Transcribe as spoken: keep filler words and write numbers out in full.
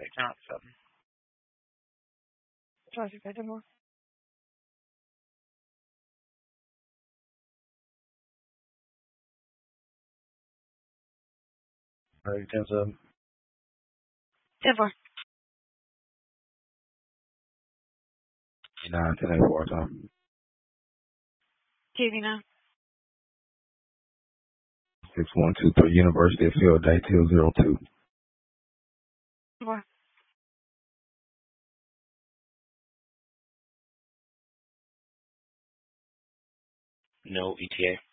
Count seven. Traffic item more. All right, ten seven. ten four. nine ten eight four time. T V now. six one two three University of Field Day two zero two. More. No E T A.